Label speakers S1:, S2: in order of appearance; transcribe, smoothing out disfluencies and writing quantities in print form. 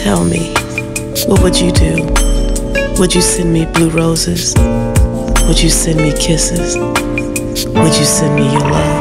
S1: Tell me, what would you do? Would you send me blue roses? Would you send me kisses? Would you send me your love?